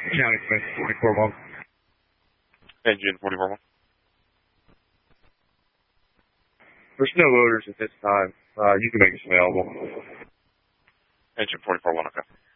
County Smith, 44-1. Engine 44-1. There's no loaders at this time. You can make us available. Engine 44-1, okay.